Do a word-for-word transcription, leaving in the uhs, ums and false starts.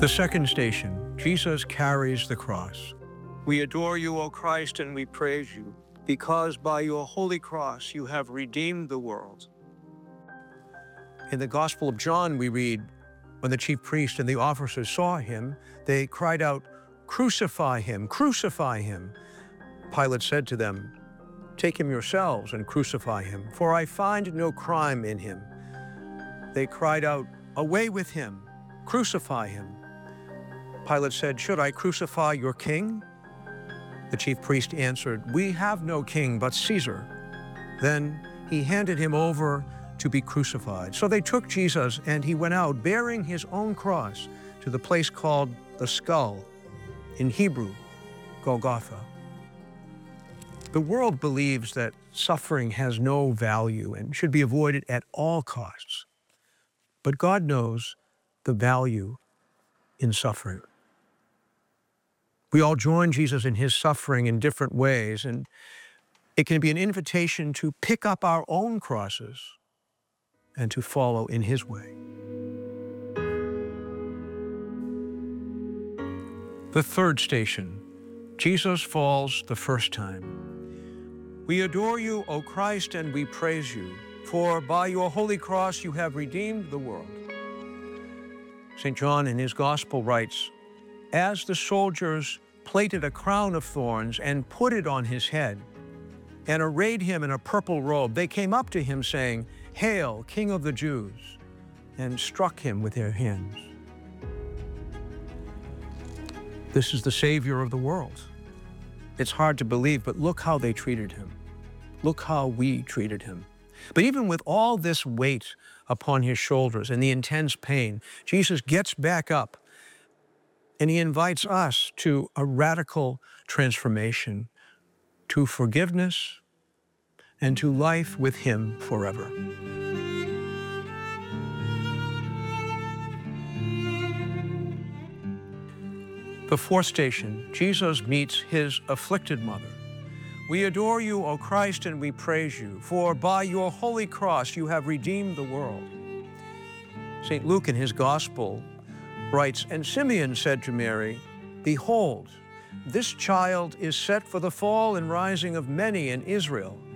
The second station, Jesus carries the cross. We adore you, O Christ, and we praise you, because by your holy cross you have redeemed the world. In the Gospel of John, we read, when the chief priest and the officers saw him, they cried out, "Crucify him, crucify him." Pilate said to them, "Take him yourselves and crucify him, for I find no crime in him." They cried out, "Away with him, crucify him." Pilate said, "Should I crucify your king?" The chief priest answered, "We have no king but Caesar." Then he handed him over to be crucified. So they took Jesus, and he went out bearing his own cross to the place called the Skull, in Hebrew, Golgotha. The world believes that suffering has no value and should be avoided at all costs. But God knows the value in suffering. We all join Jesus in his suffering in different ways, and it can be an invitation to pick up our own crosses and to follow in his way. The third station, Jesus falls the first time. We adore you, O Christ, and we praise you, for by your holy cross you have redeemed the world. Saint John in his Gospel writes, as the soldiers plaited a crown of thorns and put it on his head and arrayed him in a purple robe, they came up to him saying, "Hail, King of the Jews," and struck him with their hands. This is the Savior of the world. It's hard to believe, but look how they treated him. Look how we treated him. But even with all this weight upon his shoulders and the intense pain, Jesus gets back up and he invites us to a radical transformation, to forgiveness, and to life with him forever. The fourth station, Jesus meets his afflicted mother. We adore you, O Christ, and we praise you, for by your holy cross you have redeemed the world. Saint Luke in his Gospel writes, and Simeon said to Mary, "Behold, this child is set for the fall and rising of many in Israel,